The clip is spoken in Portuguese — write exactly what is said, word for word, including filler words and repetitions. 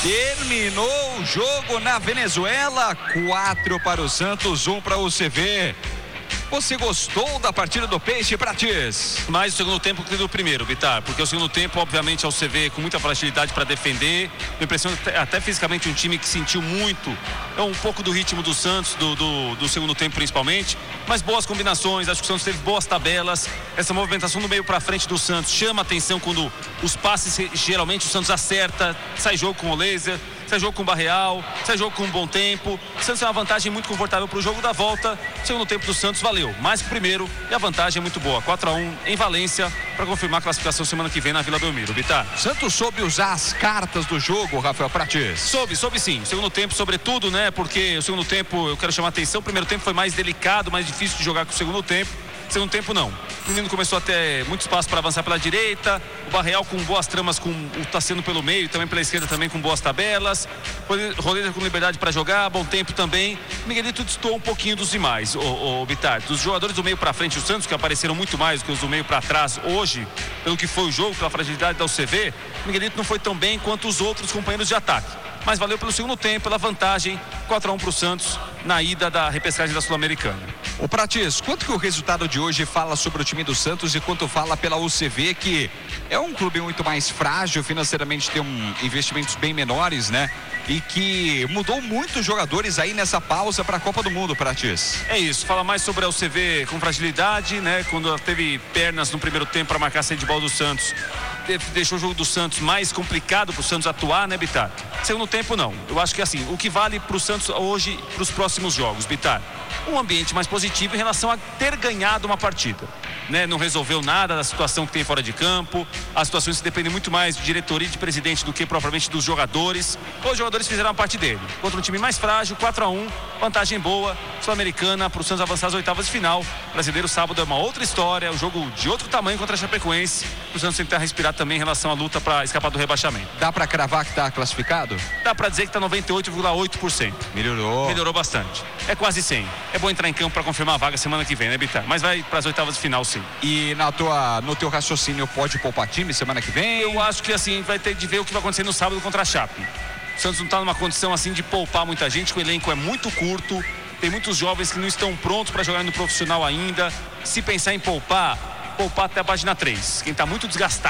Terminou o jogo na Venezuela, quatro para o Santos, um para o C V. Você gostou da partida do Peixe, Prates? Mais o segundo tempo que do primeiro, Bitar, porque o segundo tempo, obviamente, é o C V com muita fragilidade para defender. Me impressiona até, até fisicamente um time que sentiu muito, é um pouco do ritmo do Santos, do, do, do segundo tempo principalmente, mas boas combinações. Acho que o Santos teve boas tabelas. Essa movimentação do meio para frente do Santos chama atenção quando os passes, geralmente o Santos acerta, sai jogo com o laser. Sai jogo com o Barreal, sai jogo com um bom tempo. O Santos é uma vantagem muito confortável para o jogo da volta. O segundo tempo do Santos valeu, mais que o primeiro, e a vantagem é muito boa. quatro a um em Valência, para confirmar a classificação semana que vem na Vila Belmiro. Bitar. Santos soube usar as cartas do jogo, Rafael Prates? Soube, soube sim. O segundo tempo, sobretudo, né? Porque o segundo tempo, eu quero chamar a atenção, o primeiro tempo foi mais delicado, mais difícil de jogar que o segundo tempo. Segundo tempo não. O menino começou a ter muito espaço para avançar pela direita. O Barreal com boas tramas, com o Tassiano pelo meio, também pela esquerda também com boas tabelas. Roleta com liberdade para jogar, bom tempo também. Miguelito destoou um pouquinho dos demais, o, o Bitar. Dos jogadores do meio para frente, o Santos, que apareceram muito mais do que os do meio para trás hoje, pelo que foi o jogo, pela fragilidade da U C V, Miguelito não foi tão bem quanto os outros companheiros de ataque. Mas valeu pelo segundo tempo, pela vantagem, quatro a um para o Santos na ida da repescagem da Sul-Americana. O Prates, quanto que o resultado de hoje fala sobre o time do Santos e quanto fala pela U C V, que é um clube muito mais frágil, financeiramente tem um, investimentos bem menores, né? E que mudou muitos jogadores aí nessa pausa para a Copa do Mundo, Prates. É isso, fala mais sobre a U C V com fragilidade, né? Quando teve pernas no primeiro tempo para marcar a saída de bola do Santos, deixou o jogo do Santos mais complicado para o Santos atuar, né, Bitar? Segundo tempo, não. Eu acho que assim, o que vale para o Santos hoje, para os próximos jogos, Bitar, um ambiente mais positivo em relação a ter ganhado uma partida. Né? Não resolveu nada da situação que tem fora de campo. As situações que dependem muito mais de diretoria e de presidente do que propriamente dos jogadores. Os jogadores fizeram a parte dele. Contra um time mais frágil, quatro a um, vantagem boa, Sul-Americana, para o Santos avançar às oitavas de final. Brasileiro sábado é uma outra história, um jogo de outro tamanho contra a Chapecoense. O Santos tem que respirar também em relação à luta para escapar do rebaixamento. Dá para cravar que está classificado? Dá para dizer que está noventa e oito vírgula oito por cento. Melhorou. Melhorou bastante. É quase cem. É bom entrar em campo para confirmar a vaga semana que vem, né, Bitar? Mas vai para as oitavas de final, sim. E na tua, no teu raciocínio, pode poupar time semana que vem? Eu acho que assim, vai ter de ver o que vai acontecer no sábado contra a Chape. O Santos não está numa condição assim de poupar muita gente, o elenco é muito curto, tem muitos jovens que não estão prontos para jogar no profissional ainda. Se pensar em poupar, poupar até a página três. Quem está muito desgastado